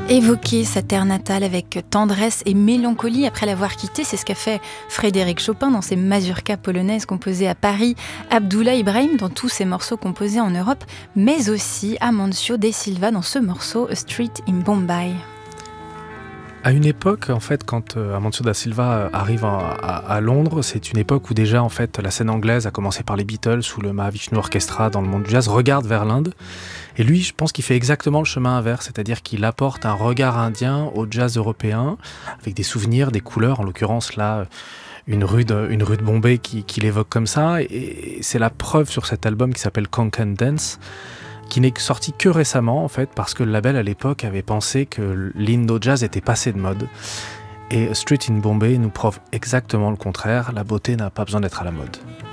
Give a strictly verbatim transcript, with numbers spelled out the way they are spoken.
Évoquer sa terre natale avec tendresse et mélancolie après l'avoir quittée, c'est ce qu'a fait Frédéric Chopin dans ses mazurkas polonaises composées à Paris, Abdullah Ibrahim dans tous ses morceaux composés en Europe, mais aussi Amancio De Silva dans ce morceau A Street in Bombay. À une époque, en fait, quand euh, Amancio Da Silva arrive à, à, à Londres, c'est une époque où déjà, en fait, la scène anglaise, a commencé par les Beatles ou le Mahavishnu Orchestra dans le monde du jazz, regarde vers l'Inde. Et lui, je pense qu'il fait exactement le chemin inverse, c'est-à-dire qu'il apporte un regard indien au jazz européen, avec des souvenirs, des couleurs, en l'occurrence là, une rue de, une rue de Bombay qui, qui l'évoque comme ça. Et c'est la preuve sur cet album qui s'appelle Konkan Dance, qui n'est sorti que récemment, en fait, parce que le label, à l'époque, avait pensé que l'Indo-jazz était passé de mode. Et Street in Bombay nous prouve exactement le contraire, la beauté n'a pas besoin d'être à la mode.